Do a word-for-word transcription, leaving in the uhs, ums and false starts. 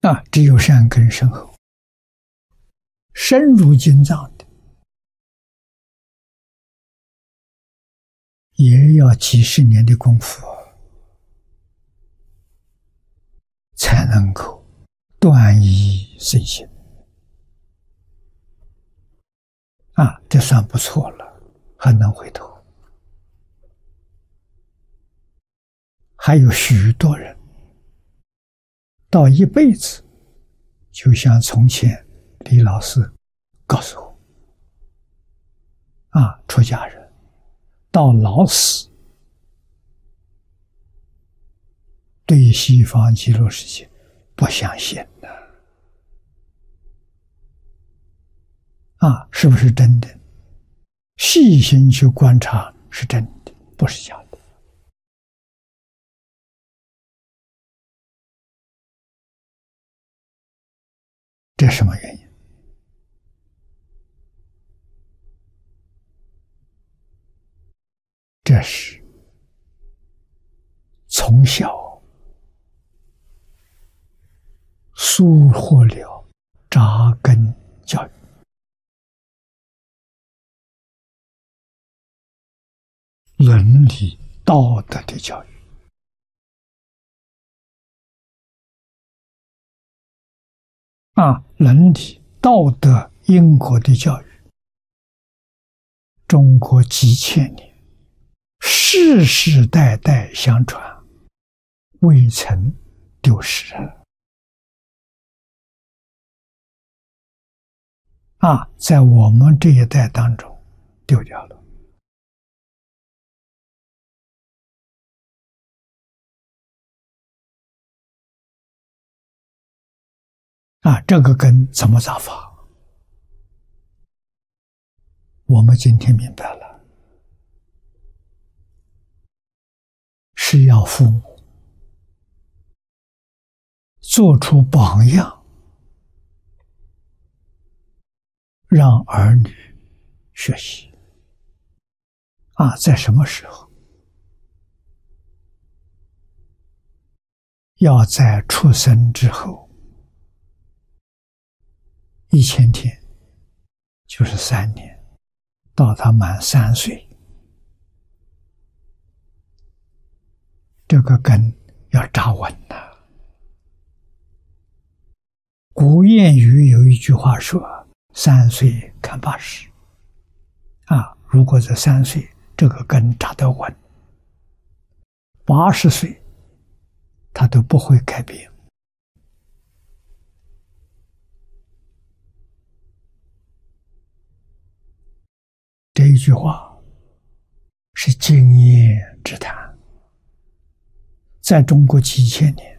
啊，只有善根深厚、深入经藏的，也要几十年的功夫才能够断疑生信。啊，这算不错了，还能回头。还有许多人到一辈子，就像从前李老师告诉我，啊，出家人到老死，对西方极乐世界不相信的，啊，是不是真的？细心去观察，是真的，不是假的。这是什么原因？这是从小疏忽了扎根教育，伦理道德的教育。啊，伦理道德因果的教育，中国几千年世世代代相传，未曾丢失。啊，在我们这一代当中丢掉了。啊，这个根怎么扎法？我们今天明白了，是要父母做出榜样，让儿女学习。啊，在什么时候？要在出生之后一千天，就是三年，到他满三岁，这个根要扎稳了。古谚语有一句话说：“三岁看八十。”啊，如果这三岁这个根扎得稳，八十岁他都不会改变。这一句话是经验之谈，在中国几千年